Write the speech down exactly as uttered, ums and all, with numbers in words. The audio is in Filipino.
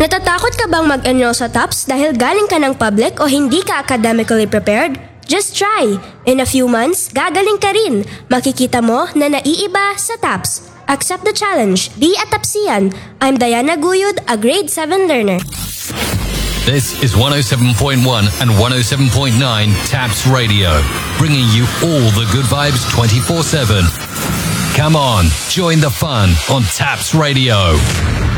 Natatakot ka bang mag-enroll sa TOPS dahil galing ka ng public o hindi ka academically prepared? Just try! In a few months, gagaling ka rin. Makikita mo na naiiba sa TOPS. Accept the challenge. Be a TOPSian. I'm Diana Guyud, a grade seven learner. This is one oh seven point one and one oh seven point nine TAPS Radio, bringing you all the good vibes twenty-four seven. Come on, join the fun on TAPS Radio.